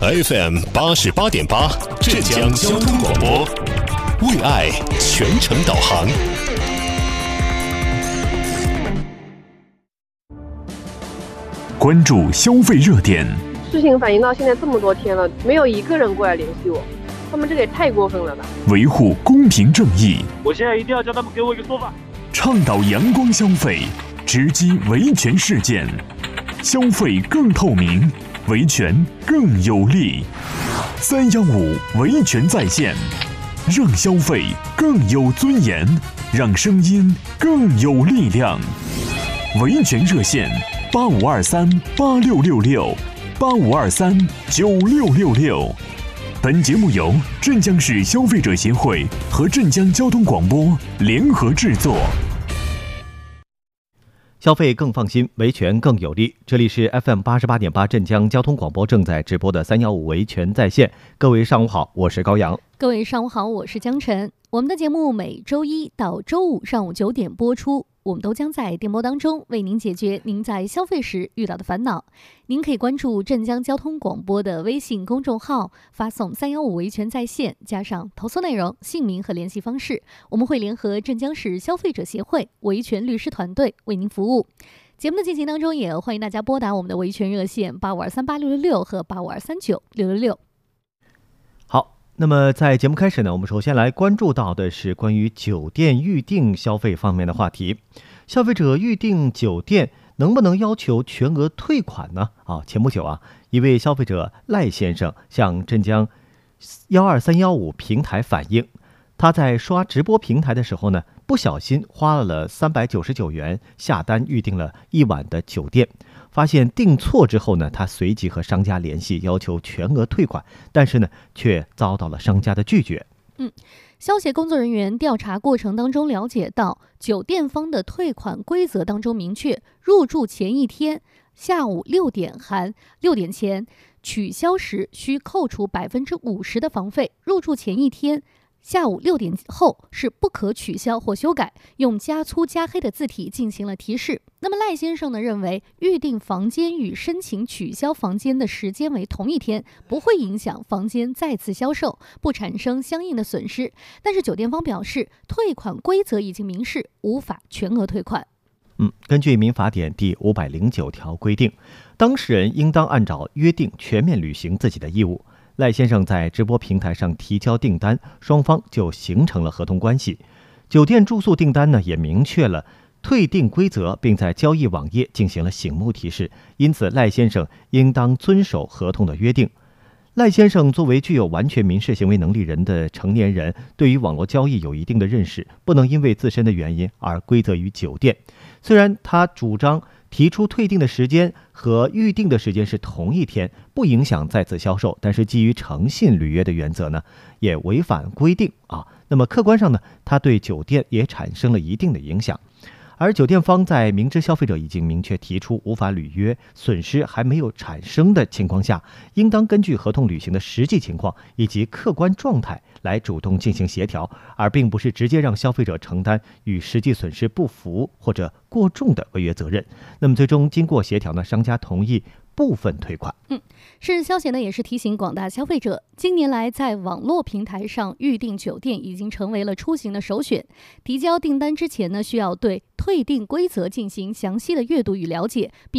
FM 88.8浙江交通广播，为爱全程导航。 关注消费热点。 事情反映到现在这么多天了，没有一个人过来联系我，他们这个也太过分了吧！ 维护公平正义。 我现在一定要叫他们给我一个说法。 倡导阳光消费，直击维权事件，消费更透明，维权更有力。315维权在线，让消费更有尊严，让声音更有力量。维权热线85238666，85239666。本节目由镇江市消费者协会和镇江交通广播联合制作。 消费更放心，维权更有力。这里是 FM 88.8镇江交通广播正在直播的315维权在线。各位上午好，我是高阳。 各位上午好，我是江晨。我们的节目每周一到周五上午9点播出，我们都将在电波当中为您解决您在消费时遇到的烦恼。您可以关注镇江交通广播的微信公众号，发送315维权在线，加上投诉内容、姓名和联系方式，我们会联合镇江市消费者协会维权律师团队为您服务。节目的进行当中，也欢迎大家拨打我们的维权热线85238666和85239666。 好，那么在节目开始呢，我们首先来关注到的是关于酒店预订消费方面的话题。消费者预订酒店能不能要求全额退款呢？前不久一位消费者赖先生向镇江12315平台反映，他在刷直播平台的时候呢，不小心花了399元下单预订了1晚的酒店，发现订错之后呢，他随即和商家联系，要求全额退款，但是呢，却遭到了商家的拒绝。 消协工作人员调查过程当中了解到，酒店方的退款规则当中明确，入住前一天下午6点含6点前取消时需扣除50%的房费，入住前一天下午6点后是不可取消或修改，用加粗加黑的字体进行了提示。那么赖先生呢认为，预订房间与申请取消房间的时间为同一天，不会影响房间再次销售，不产生相应的损失。但是酒店方表示，退款规则已经明示，无法全额退款。 根据民法典第509条规定，当事人应当按照约定全面履行自己的义务。赖先生在直播平台上提交订单，双方就形成了合同关系。酒店住宿订单呢也明确了退订规则，并在交易网页进行了醒目提示，因此赖先生应当遵守合同的约定。赖先生作为具有完全民事行为能力人的成年人，对于网络交易有一定的认识，不能因为自身的原因而归责于酒店。虽然他主张提出退订的时间和预订的时间是同一天，不影响再次销售，但是基于诚信履约的原则呢，也违反规定那么客观上呢，他对酒店也产生了一定的影响。而酒店方在明知消费者已经明确提出无法履约，损失还没有产生的情况下，应当根据合同履行的实际情况以及客观状态来主动进行协调，而并不是直接让消费者承担与实际损失不符或者过重的违约责任。那么最终经过协调呢，商家同意部分退款。 市消协呢也是提醒广大消费者，近年来在网络平台上预订酒店已经成为了出行的首选。提交订单之前呢，需要对退订规则进行详细的阅读与了解，